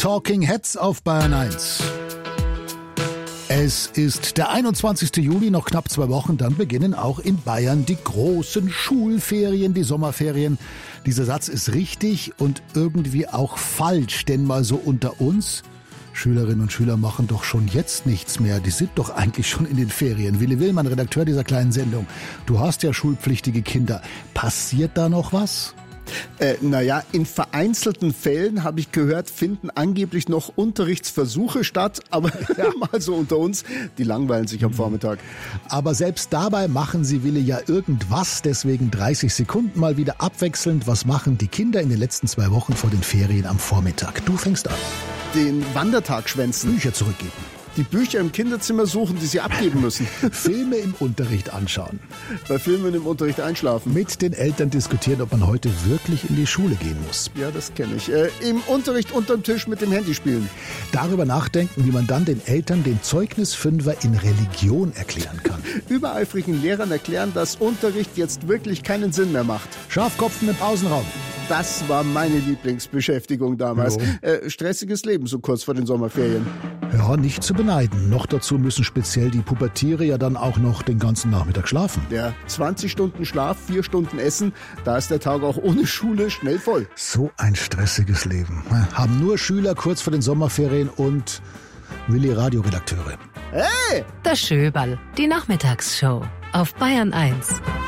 Talking Heads auf Bayern 1. Es ist der 21. Juli, noch knapp 2 Wochen, dann beginnen auch in Bayern die großen Schulferien, die Sommerferien. Dieser Satz ist richtig und irgendwie auch falsch, denn mal so unter uns, Schülerinnen und Schüler machen doch schon jetzt nichts mehr. Die sind doch eigentlich schon in den Ferien. Willi Willmann, Redakteur dieser kleinen Sendung. Du hast ja schulpflichtige Kinder. Passiert da noch was? In vereinzelten Fällen, habe ich gehört, finden angeblich noch Unterrichtsversuche statt. Aber mal so unter uns, die langweilen sich am Vormittag. Aber selbst dabei machen sie, Willi, ja irgendwas. Deswegen 30 Sekunden mal wieder abwechselnd. Was machen die Kinder in den letzten 2 Wochen vor den Ferien am Vormittag? Du fängst an. Den Wandertag schwänzen. Bücher zurückgeben. Die Bücher im Kinderzimmer suchen, die sie abgeben müssen. Filme im Unterricht anschauen. Bei Filmen im Unterricht einschlafen. Mit den Eltern diskutieren, ob man heute wirklich in die Schule gehen muss. Ja, das kenne ich. Im Unterricht unterm Tisch mit dem Handy spielen. Darüber nachdenken, wie man dann den Eltern den Zeugnisfünfer in Religion erklären kann. Übereifrigen Lehrern erklären, dass Unterricht jetzt wirklich keinen Sinn mehr macht. Schafkopfen im Pausenraum. Das war meine Lieblingsbeschäftigung damals. Stressiges Leben so kurz vor den Sommerferien. Ja, nicht zu beneiden. Noch dazu müssen speziell die Pubertiere ja dann auch noch den ganzen Nachmittag schlafen. Ja, 20 Stunden Schlaf, 4 Stunden Essen, da ist der Tag auch ohne Schule schnell voll. So ein stressiges Leben. Haben nur Schüler kurz vor den Sommerferien und Willi Radioredakteure. Hey! Das Schöberl, die Nachmittagsshow auf Bayern 1.